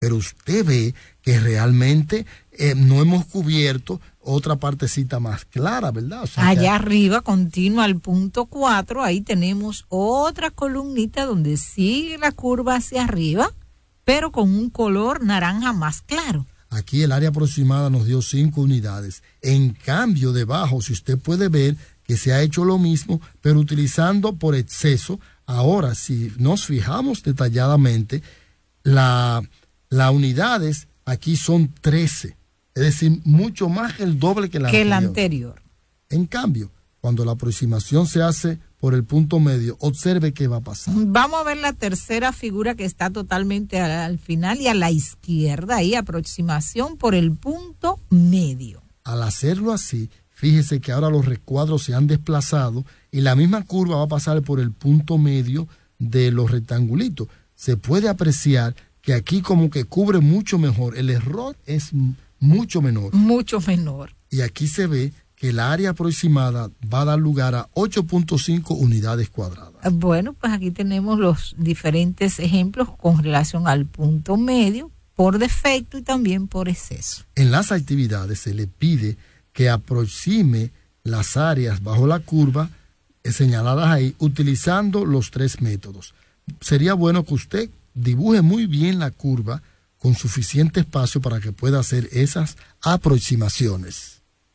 pero usted ve que realmente no hemos cubierto otra partecita más clara, ¿verdad? O sea, allá arriba, continúa al punto 4, ahí tenemos otra columnita donde sigue la curva hacia arriba, pero con un color naranja más claro. Aquí el área aproximada nos dio 5 unidades. En cambio, debajo, si usted puede ver que se ha hecho lo mismo, pero utilizando por exceso. Ahora, si nos fijamos detalladamente, las unidades aquí son 13, es decir, mucho más que el doble que la anterior. En cambio, cuando la aproximación se hace por el punto medio, observe qué va a pasar. Vamos a ver la tercera figura que está totalmente al final y a la izquierda, ahí aproximación por el punto medio. Al hacerlo así, fíjese que ahora los recuadros se han desplazado y la misma curva va a pasar por el punto medio de los rectangulitos. Se puede apreciar que aquí como que cubre mucho mejor, el error es mucho menor. Mucho menor. Y aquí se ve que el área aproximada va a dar lugar a 8.5 unidades cuadradas. Bueno, pues aquí tenemos los diferentes ejemplos con relación al punto medio, por defecto y también por exceso. En las actividades se le pide que aproxime las áreas bajo la curva señaladas ahí utilizando los 3 métodos. Sería bueno que usted dibuje muy bien la curva con suficiente espacio para que pueda hacer esas aproximaciones.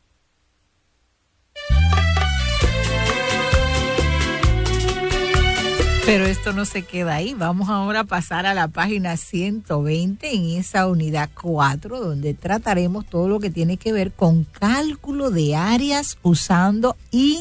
Pero esto no se queda ahí. Vamos ahora a pasar a la página 120 en esa unidad 4, donde trataremos todo lo que tiene que ver con cálculo de áreas usando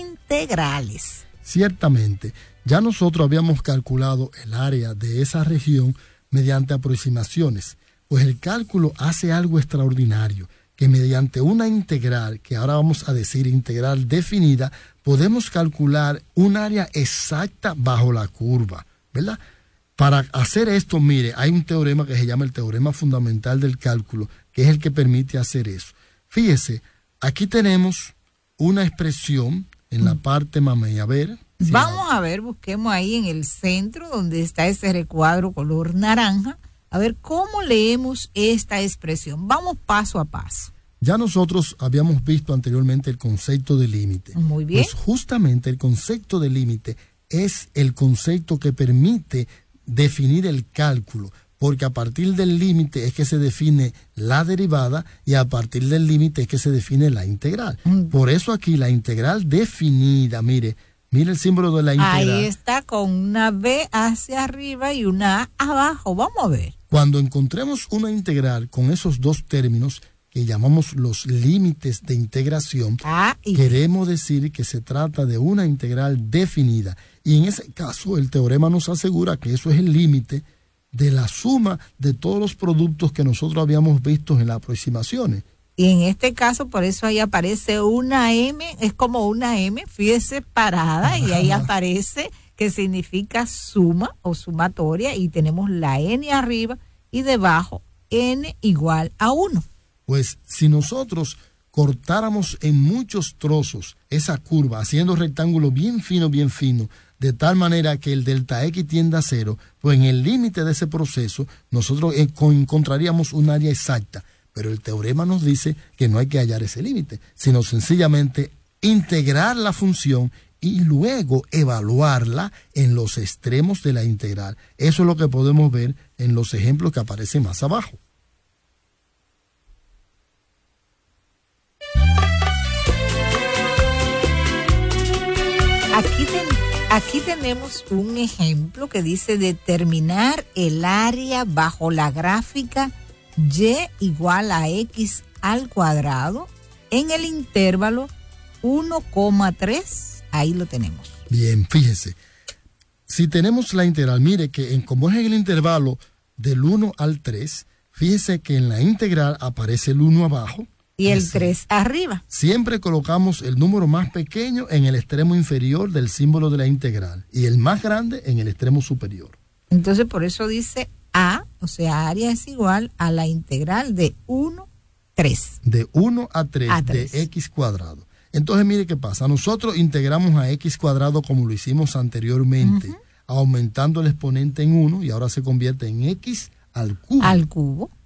integrales. Ciertamente, ya nosotros habíamos calculado el área de esa región mediante aproximaciones, pues el cálculo hace algo extraordinario, que mediante una integral, que ahora vamos a decir integral definida, podemos calcular un área exacta bajo la curva, ¿verdad? Para hacer esto, mire, hay un teorema que se llama el teorema fundamental del cálculo, que es el que permite hacer eso. Fíjese, aquí tenemos una expresión en la parte mamey, a ver. Vamos a ver, busquemos ahí en el centro donde está ese recuadro color naranja, a ver cómo leemos esta expresión. Vamos paso a paso. Ya nosotros habíamos visto anteriormente el concepto de límite. Muy bien. Pues justamente el concepto de límite es el concepto que permite definir el cálculo, porque a partir del límite es que se define la derivada y a partir del límite es que se define la integral. Por eso aquí la integral definida, mire el símbolo de la integral. Ahí está con una B hacia arriba y una A abajo. Vamos a ver. Cuando encontremos una integral con esos dos términos que llamamos los límites de integración, queremos decir que se trata de una integral definida. Y en ese caso el teorema nos asegura que eso es el límite de la suma de todos los productos que nosotros habíamos visto en las aproximaciones. Y en este caso, por eso ahí aparece una M, es como una M, fíjese, parada, y ahí aparece que significa suma o sumatoria, y tenemos la N arriba y debajo N igual a 1. Pues si nosotros cortáramos en muchos trozos esa curva, haciendo rectángulo bien fino, de tal manera que el delta X tienda a 0, pues en el límite de ese proceso nosotros encontraríamos un área exacta. Pero el teorema nos dice que no hay que hallar ese límite, sino sencillamente integrar la función y luego evaluarla en los extremos de la integral. Eso es lo que podemos ver en los ejemplos que aparecen más abajo. Aquí tenemos un ejemplo que dice determinar el área bajo la gráfica y igual a x al cuadrado en el intervalo 1,3. Ahí lo tenemos. Bien, fíjese. Si tenemos la integral, mire que como es en el intervalo del 1 al 3, fíjese que en la integral aparece el 1 abajo. Y el 3 arriba. Siempre colocamos el número más pequeño en el extremo inferior del símbolo de la integral y el más grande en el extremo superior. Entonces, por eso dice A, o sea, área es igual a la integral de 1, 3. De 1 a 3 de x cuadrado. Entonces, mire qué pasa. Nosotros integramos a x cuadrado como lo hicimos anteriormente, aumentando el exponente en 1 y ahora se convierte en x al cubo. Al cubo.